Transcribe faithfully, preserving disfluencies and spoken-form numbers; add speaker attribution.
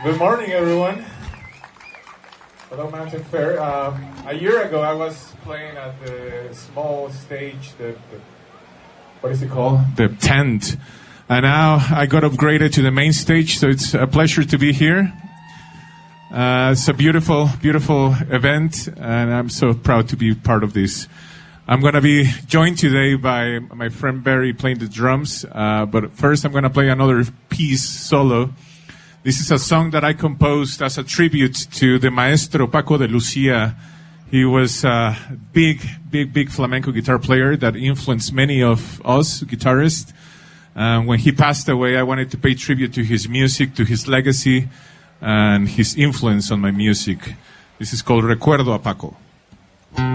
Speaker 1: Good morning, everyone. Hello, Mountain Fair. Um, a year ago, I was playing at the small stage, the, the what is it called? The tent. And now I got upgraded to the main stage, so it's a pleasure to be here. Uh, it's a beautiful, beautiful event, and I'm so proud to be part of this. I'm going to be joined today by my friend Barry playing the drums, uh, but first I'm going to play another piece solo. This is a song that I composed as a tribute to the maestro Paco de Lucia. He was a big, big, big flamenco guitar player that influenced many of us guitarists. Uh, when he passed away, I wanted to pay tribute to his music, to his legacy, and his influence on my music. This is called Recuerdo a Paco.